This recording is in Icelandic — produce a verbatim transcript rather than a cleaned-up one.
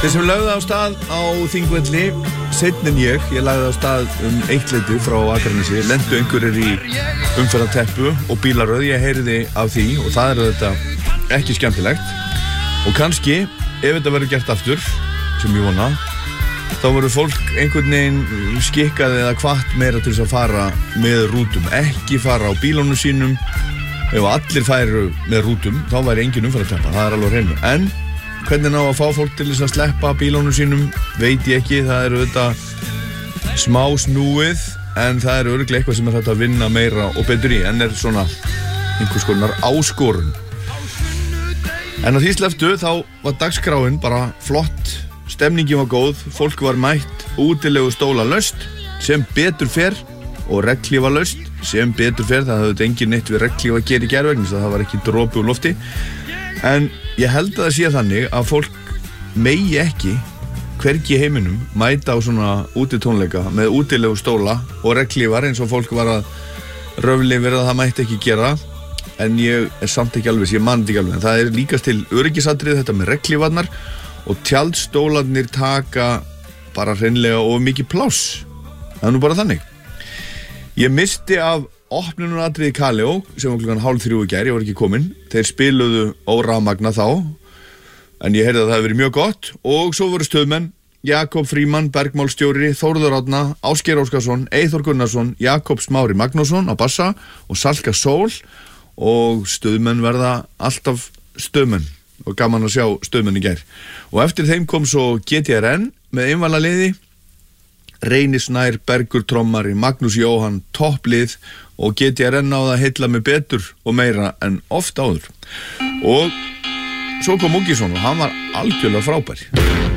Þeir sem lögðu á stað á Þingvelli, seinna en ég, ég lagði á stað um eittleiti frá Akranesi, lentu einhverjir í umferðarteppu og bílaröð, ég heyriði af því og það er þetta ekki skemmtilegt og kannski, ef þetta verður gert aftur, sem ég vona, þá verður fólk einhvern veginn skikkað eða hvatt meira til þess að fara með rútum, ekki fara á bílunum sínum, ef allir færu með rútum, þá væri engin umferðarteppa, það er alveg hreinu, en hvernig ná að fá fólk til þess að sleppa bílunum sínum, veit ég ekki, það eru þetta smá snúið, en það eru örugglega eitthvað sem er hægt að vinna meira og betur í, en er svona einhvers konar áskorun. En á því sleftu, þá var dagskráin bara flott, stemningin var góð, fólk var mætt, útilegu stóla laust, sem betur fer, og regnhlífa laust, sem betur fer, það hafði engin neitt við regnhlífa að gera í gær vegna, það var ekki dropi úr lofti. En ég held að það sé þannig að fólk megi ekki hvergi í heiminum mæta á svona útitónleika með útilegu stóla og regnhlífar eins og fólk var að röfli verið að það mætti ekki gera, en ég er samt ekki alveg, ég man ekki alveg, en það er líkast til öryggisatriði þetta með regnhlífarnar og tjaldstólarnir taka bara hreinlega of mikið pláss. Það er nú bara þannig. Ég misti af opnunaratriði Kaleo sem var klukkan hálf þrjú í gær, ég var ekki kominn. Þeir spiluðu órafmagna þá, en ég heyrði að það hefði verið mjög gott og svo voru stöðmenn Jakob Frímann, bergmálstjóri, Þórður Árna, Ásgeir Óskarsson, Eyþór Gunnarsson, Jakob Smári Magnússon á bassa og Salka Sól og stöðmenn verða alltaf stöðmenn og gaman að sjá stöðmenn í gær. Og eftir þeim kom svo G T R N með einvala liði, Reyni Snær, Bergur Trommari, Magnús Jóhann, topplið og G T R N náði að heilla mig betur og meira en oft áður. Og svo kom Múkisson og hann var algjörlega frábær.